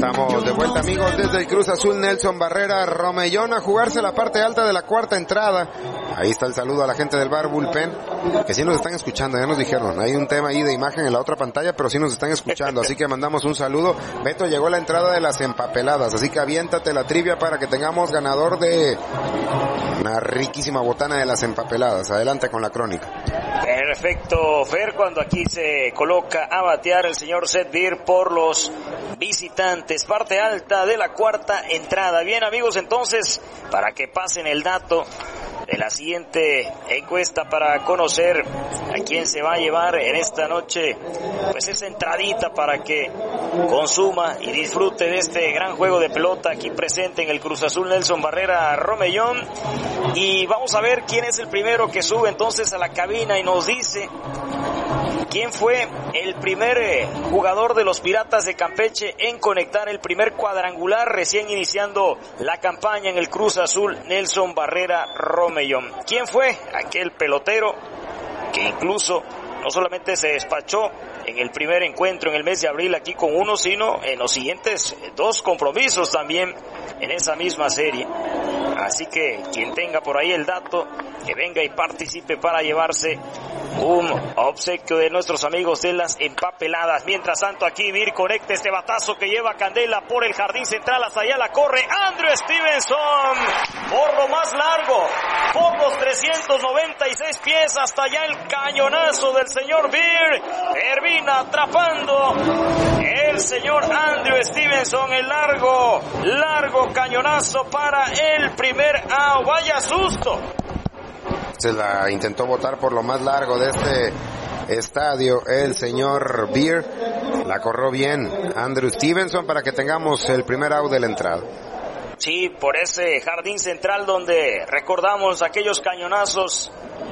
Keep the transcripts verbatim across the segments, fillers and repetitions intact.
Estamos de vuelta, amigos, desde el Cruz Azul. Nelson Barrera Romellón a jugarse la parte alta de la cuarta entrada. Ahí está el saludo a la gente del bar Bullpen, que sí nos están escuchando, ya nos dijeron. Hay un tema ahí de imagen en la otra pantalla, pero sí nos están escuchando, así que mandamos un saludo. Beto, llegó la entrada de las empapeladas, así que aviéntate la trivia para que tengamos ganador de una riquísima botana de las empapeladas. Adelante con la crónica. Perfecto, Fer, cuando aquí se coloca a batear el señor Seth Beer por los visitantes, parte alta de la cuarta entrada. Bien, amigos, entonces, para que pasen el dato de la siguiente encuesta para conocer a quién se va a llevar en esta noche, pues esa entradita para que consuma y disfrute de este gran juego de pelota aquí presente en el Cruz Azul. Nelson Barrera Romellón, y vamos a ver quién es el primero que sube entonces a la cabina y nos dice quién fue el primer eh, jugador de los Piratas de Campeche en conectar el primer cuadrangular recién iniciando la campaña en el Cruz Azul. Nelson Barrera Romellón. ¿Quién fue aquel pelotero que incluso no solamente se despachó en el primer encuentro en el mes de abril aquí con uno, sino en los siguientes dos compromisos también en esa misma serie? Así que quien tenga por ahí el dato, que venga y participe para llevarse un obsequio de nuestros amigos de las empapeladas. Mientras tanto, aquí Vir conecta este batazo que lleva Candela por el jardín central, hasta allá la corre Andrew Stevenson por lo más largo, por los trescientos noventa y seis pies, hasta allá el cañonazo del señor Vir. Termina atrapando el señor Andrew Stevenson, el largo, largo cañonazo para el primer out. Vaya susto. Se la intentó botar por lo más largo de este estadio el señor Beer. La corrió bien Andrew Stevenson para que tengamos el primer out de la entrada. Sí, por ese jardín central donde recordamos aquellos cañonazos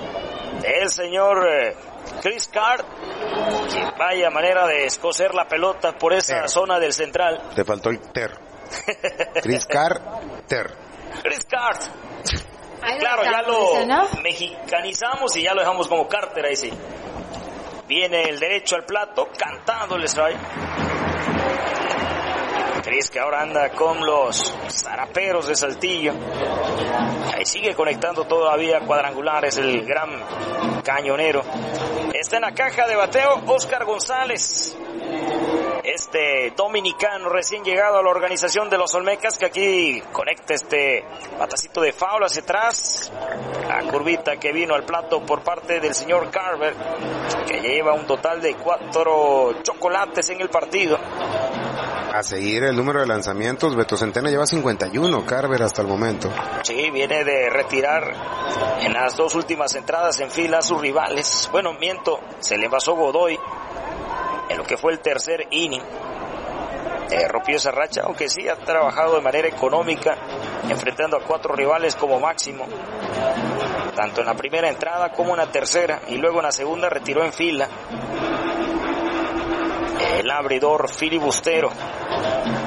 del señor eh, Chris Carr, que vaya manera de escocer la pelota por esa ter. zona del central. Te faltó el ter. Chris Carr, ter. Chris Carr. Claro, ya lo mexicanizamos y ya lo dejamos como Carter, ahí sí. Viene el derecho al plato, cantando el strike. Chris, que ahora anda con los zaraperos de Saltillo. Ahí sigue conectando todavía cuadrangulares el gran cañonero. Está en la caja de bateo Oscar González, este dominicano recién llegado a la organización de los Olmecas, que aquí conecta este batacito de foul hacia atrás. La curvita que vino al plato por parte del señor Carver, que lleva un total de cuatro chocolates en el partido. A seguir el número de lanzamientos, Beto Centeno lleva cincuenta y uno, Carver hasta el momento. Sí, viene de retirar en las dos últimas entradas en fila a sus rivales. Bueno, miento, se le pasó Godoy en lo que fue el tercer inning. Eh, rompió esa racha, aunque sí ha trabajado de manera económica, enfrentando a cuatro rivales como máximo, tanto en la primera entrada como en la tercera, y luego en la segunda retiró en fila el abridor filibustero.